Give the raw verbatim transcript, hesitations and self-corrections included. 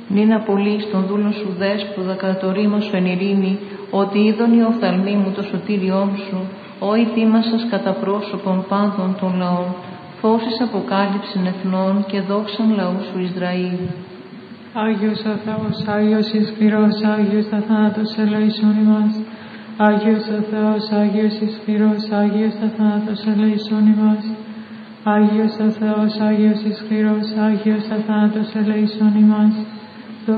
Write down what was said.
Νυν απολύεις των δούλων σου δέσποδα κατά το ρήμα σου εν ειρήνη, ότι είδον η οφθαλμή μου το σωτήριόν σου, ό ετοίμασας κατά πρόσωπον πάντων των λαών, φώσεις αποκάλυψην εθνών και δόξαν λαού σου Ισραήλ. Άγιος ο Θεός, Άγιος ισχυρός, Άγιος αθάνατος ελέησον ημάς. Άγιος ο Θεός, Άγιος ισχυρός, Άγιος αθάνατος ελέησον ημάς. Άγιος ο Θεός, Άγιος ισχυρός, Άγιος αθάνατος ελέησον ημάς.